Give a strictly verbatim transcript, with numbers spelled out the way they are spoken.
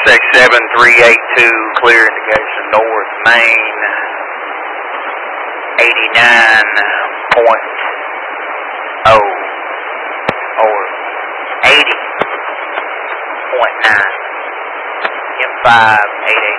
six seven three eight two, clear indication north main, eighty-nine point oh, or eighty point nine, M five eight eight.